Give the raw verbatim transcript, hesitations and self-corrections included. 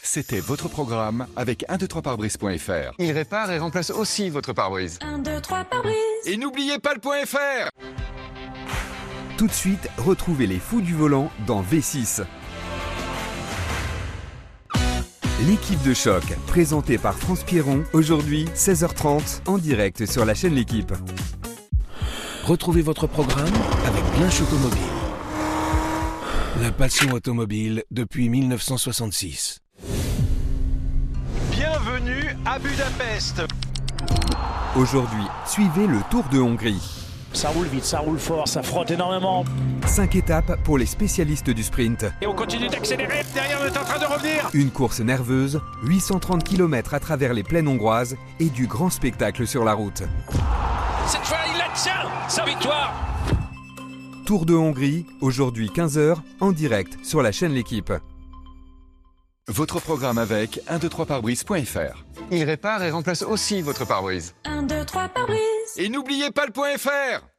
C'était votre programme avec un deux trois pare-brise point F R. Il répare et remplace aussi votre pare-brise. un deux trois pare-brise. Et n'oubliez pas le point F R. Tout de suite, retrouvez les fous du volant dans V six. L'équipe de choc, présentée par France Pierron, aujourd'hui seize heures trente, en direct sur la chaîne L'équipe. Retrouvez votre programme avec Blanche Automobile. La passion automobile depuis mille neuf cent soixante-six. Bienvenue à Budapest. Aujourd'hui, suivez le Tour de Hongrie. Ça roule vite, ça roule fort, ça frotte énormément. Cinq étapes pour les spécialistes du sprint. Et on continue d'accélérer. Derrière, on est en train de revenir. Une course nerveuse, huit cent trente kilomètres à travers les plaines hongroises et du grand spectacle sur la route. Cette fois, il la tient. Sa victoire. Tour de Hongrie, aujourd'hui quinze heures, en direct sur la chaîne L'équipe. Votre programme avec un deux trois pare-brise point F R. Il répare et remplace aussi votre pare-brise. un deux trois pare-brise. Et n'oubliez pas le point F R.